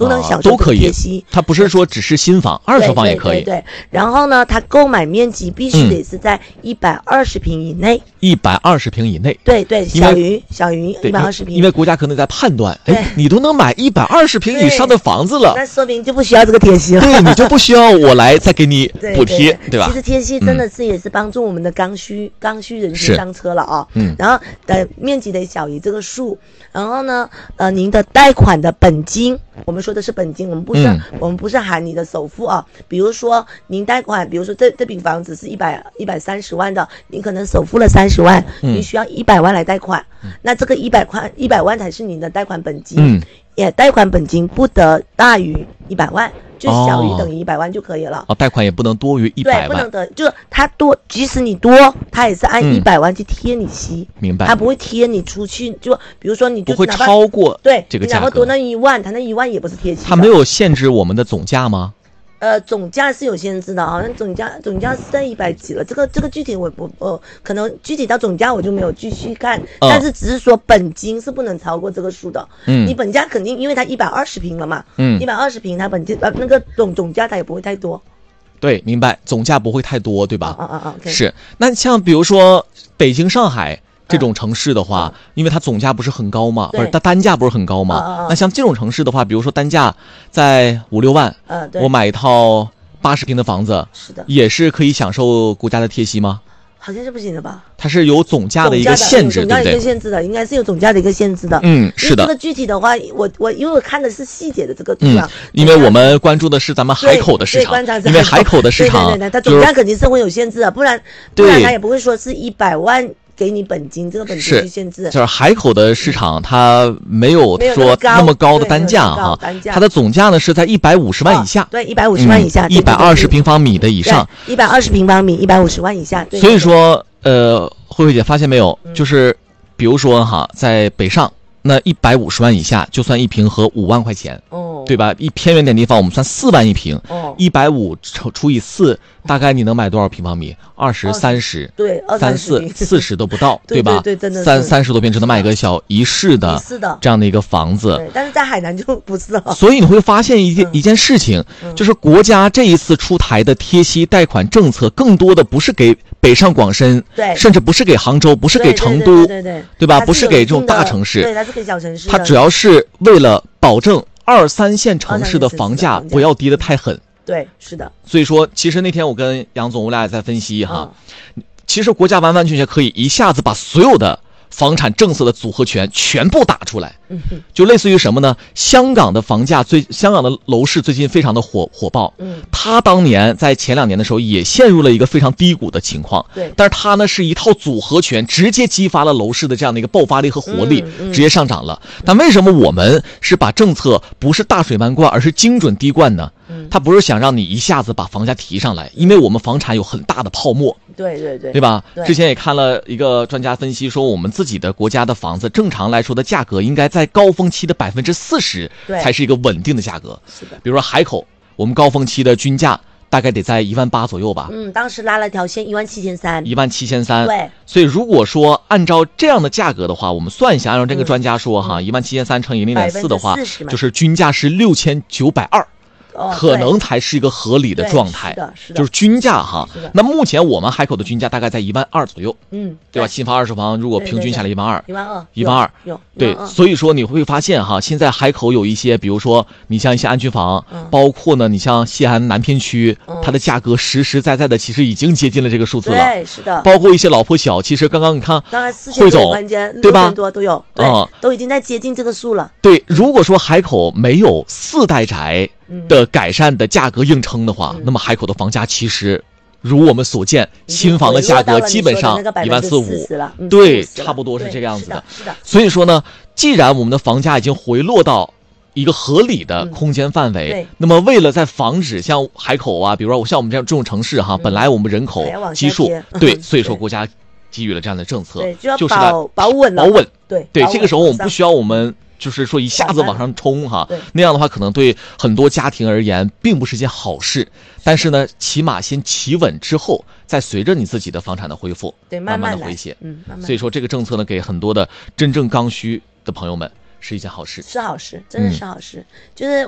都能享受都可以贴息。 它不是说只是新房，二手房也可以。 对，然后呢，它购买面积必须得是在120平以内。 120平以内。 对，小于120平。 因为国家可能在判断，你都能买120平以上的房子了， 那说明就不需要这个贴息了。 对，你就不需要我来再给你补贴，对吧？ 其实贴息真的是也是帮助我们的刚需人群上车了啊。然后面积得小于这个数，然后呢，您的贷款的本金，我们说的是本金，我们不是含你的首付啊。比如说您贷款，比如说这笔房子是130万的，您可能首付了30万，您需要100万来贷款，那这个100万才是您的贷款本金。也贷款本金不得大于100万，就小于等于100万就可以了。 贷款也不能多于100万。 对，不能得，就是它多，即使你多，它也是按100万去贴你息。明白。它不会贴你出去，就比如说你就不会超过这个价格。 你哪怕多那1万，它那1万也不是贴息的。 它没有限制我们的总价吗？ 总价是有限制的，好像总价是在100几了。这个具体我可能具体到总价我就没有继续看，但是只是说本金是不能超过这个数的。你本价肯定因为它120平了嘛，120平它本金那个总价它也不会太多。 对，明白，总价不会太多，对吧？ okay。 是。那像比如说北京、上海这种城市的话，因为它总价不是很高嘛，不是它单价不是很高嘛，那像这种城市的话，比如说单价在5、6万，我买一套80平的房子，是的，也是可以享受国家的贴息吗？ 好像是不行的吧？ 它是有总价的一个限制，对不对？总价的一个限制的，应该是有总价的一个限制的。 是的。 这个具体的话，我因为我看的是细节的这个图啊， 因为我们关注的是咱们海口的市场，因为海口的市场， 它总价肯定是会有限制的，不然它也不会说是100万。给你本金，这个本金去限制， 就是海口的市场，它没有说那么高的单价哈，它的总价呢是在150万以下， 对，150万以下 ，120平方米的以上 ，120平方米150万以下。 所以说，慧慧姐发现没有，就是比如说哈，在北上。那150万以下就算一平合5万块钱，对吧？一偏远点地方我们算4万一平，150除以4，大概你能买多少平方米？20、30， 对 ，30、40都不到，对吧？ 对，真的 30多平只能买一个小一室的这样的一个房子。 对，但是在海南就不是了。 所以你会发现一件事情，就是国家这一次出台的贴息贷款政策，更多的不是给北上广深， 对， 甚至不是给杭州，不是给成都，对吧？不是给这种大城市， 对，它是给小城市。 它主要是为了保证2、3线城市的房价不要跌得太狠。 对，是的。 所以说，其实那天我跟杨总，我俩也在分析哈，其实国家完完全全可以一下子把所有的房产政策的组合拳全部打出来，就类似于什么呢？香港的楼市最近非常的火爆，它当年在前2年的时候也陷入了一个非常低谷的情况， 对， 但是它呢是一套组合拳，直接激发了楼市的这样的一个爆发力和活力，直接上涨了。但为什么我们是把政策不是大水漫灌，而是精准滴灌呢？它不是想让你一下子把房价提上来，因为我们房产有很大的泡沫，对吧？之前也看了一个专家分析说，我们自己的国家的房子正常来说的价格应该在高峰期的40%才是一个稳定的价格。 是的， 比如说海口，我们高峰期的均价大概得在18000左右吧。 当时拉了条线17300。 17300。 对。 所以如果说按照这样的价格的话，我们算一下，按照这个专家说哈，17300乘以0.4的话，就是均价是6920。可能才是一个合理的状态，就是均价哈。那目前我们海口的均价大概在12000左右，对吧？新房20房如果平均下来12000，对，所以说你会发现哈，现在海口有一些，比如说你像一些安居房，包括呢，你像西安南片区，它的价格实实在在的其实已经接近了这个数字了， 对，是的。 包括一些老破小，其实刚刚你看，汇总对吧，都有，都已经在接近这个数了。 对，如果说海口没有4代宅的改善的价格硬撑的话，那么海口的房价其实如我们所见，新房的价格基本上14500，对，差不多是这个样子的。所以说呢，既然我们的房价已经回落到一个合理的空间范围，那么为了在防止像海口啊，比如说像我们这种城市哈，本来我们人口基数，对，所以说国家给予了这样的政策， 就是保稳，对， 这个时候我们不需要我们就是说一下子往上冲哈，那样的话可能对很多家庭而言并不是件好事。但是呢，起码先企稳之后，再随着你自己的房产的恢复， 对， 慢慢的回血。所以说这个政策呢，给很多的真正刚需的朋友们是一件好事， 是好事，真的是好事，就是。